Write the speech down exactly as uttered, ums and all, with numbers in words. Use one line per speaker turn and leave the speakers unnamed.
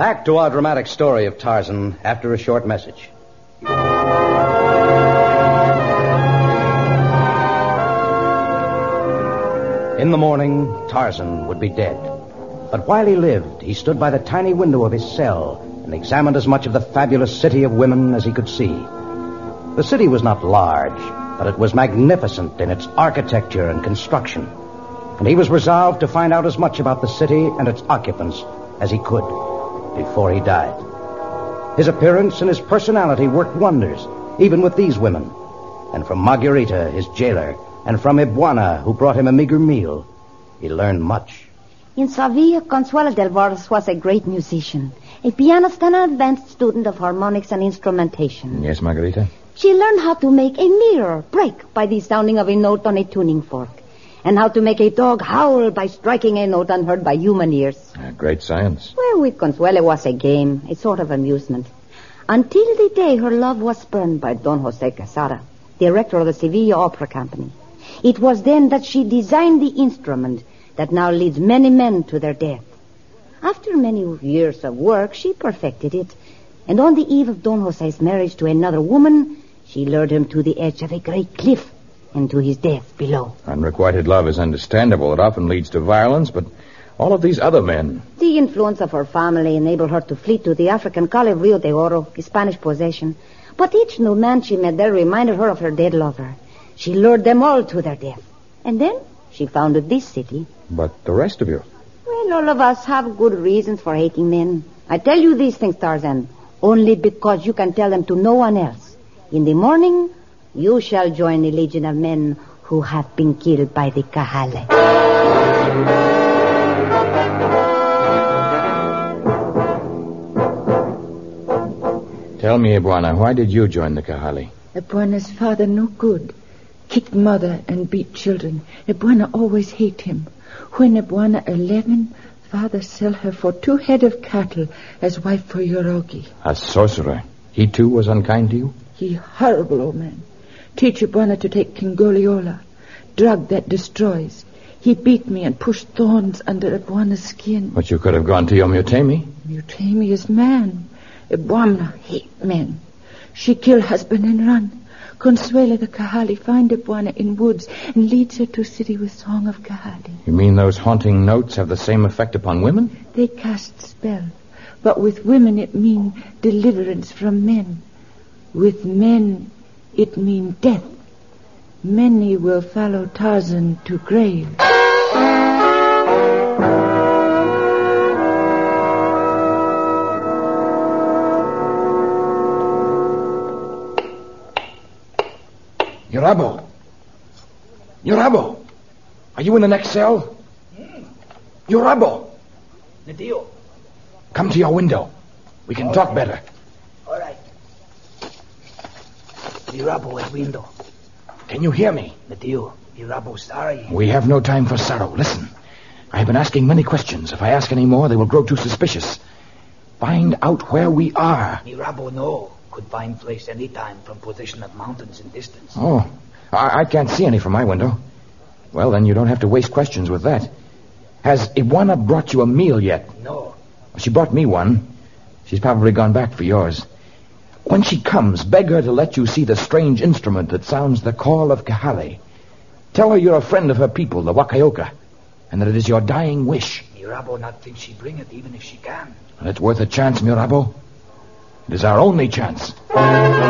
Back to our dramatic story of Tarzan after a short message. In the morning, Tarzan would be dead. But while he lived, he stood by the tiny window of his cell and examined as much of the fabulous city of women as he could see. The city was not large, but it was magnificent in its architecture and construction. And he was resolved to find out as much about the city and its occupants as he could before he died. His appearance and his personality worked wonders, even with these women. And from Margarita, his jailer, and from Ibuana, who brought him a meager meal, he learned much.
In Sevilla, Consuelo del Varas was a great musician, a pianist and an advanced student of harmonics and instrumentation.
Yes, Margarita?
She learned how to make a mirror break by the sounding of a note on a tuning fork, and how to make a dog howl by striking a note unheard by human ears.
Uh, great science.
Well, with Consuelo was a game, a sort of amusement, until the day her love was spurned by Don Jose Quesada, director of the Sevilla Opera Company. It was then that she designed the instrument that now leads many men to their death. After many years of work, she perfected it, and on the eve of Don Jose's marriage to another woman, she lured him to the edge of a great cliff and to his death below.
Unrequited love is understandable. It often leads to violence, but all of these other men...
The influence of her family enabled her to flee to the African colony of Rio de Oro, a Spanish possession. But each new man she met there reminded her of her dead lover. She lured them all to their death. And then she founded this city.
But the rest of you?
Well, all of us have good reasons for hating men. I tell you these things, Tarzan, only because you can tell them to no one else. In the morning, you shall join the legion of men who have been killed by the Kahale.
Tell me, Ibuana, why did you join the Kahale?
Ibuana's father no good. Kicked mother and beat children. Ibuana always hate him. When Ibuana eleven, father sell her for two head of cattle as wife for Yorogi.
A sorcerer. He too was unkind to you?
He horrible old man. Teach Ibuana to take Kingoliola, drug that destroys. He beat me and pushed thorns under Ibuana's skin.
But you could have gone to your Mutemi.
Mutemi is man. Ibuana hate men. She kill husband and run. Consuelo the Kahale find Ibuana in woods and leads her to city with song of Kahale.
You mean those haunting notes have the same effect upon women?
They cast spell. But with women it mean deliverance from men. With men it mean death. Many will follow Tarzan to grave.
Yorabo! Yorabo! Are you in the next cell?
Mm.
Yorabo!
Nadio.
Come to your window. We can
All
talk
right.
better.
All right. Yorabo at window.
Can you hear me?
Nadio, Yorabo sorry.
We have no time for sorrow. Listen. I have been asking many questions. If I ask any more, they will grow too suspicious. Find out where we are.
Yorabo no. Could find place any time from position of mountains and distance.
Oh, I, I can't see any from my window. Well, then you don't have to waste questions with that. Has Ibuana brought you a meal yet?
No.
She brought me one. She's probably gone back for yours. When she comes, beg her to let you see the strange instrument that sounds the call of Kahale. Tell her you're a friend of her people, the Wakayoka, and that it is your dying wish.
Mirabo not think she bring it, even if she can.
Well, it's worth a chance, Mirabo. It is our only chance.